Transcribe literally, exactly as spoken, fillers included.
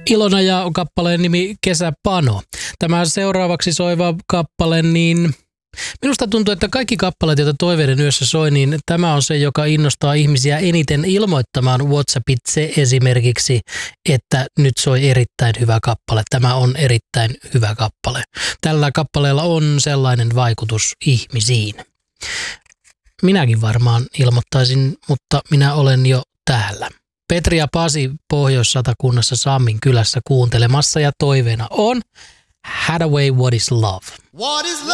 Ilona ja kappaleen nimi Kesäpano. Tämä seuraavaksi soiva kappale, niin minusta tuntuu, että kaikki kappaleet, joita Toiveiden yössä soi, niin tämä on se, joka innostaa ihmisiä eniten ilmoittamaan WhatsAppitse esimerkiksi, että nyt soi erittäin hyvä kappale. Tämä on erittäin hyvä kappale. Tällä kappaleella on sellainen vaikutus ihmisiin. Minäkin varmaan ilmoittaisin, mutta minä olen jo täällä. Petri ja Pasi Pohjois-Satakunnassa Sammin kylässä kuuntelemassa ja toiveena on Hathaway, What is Love? What is love?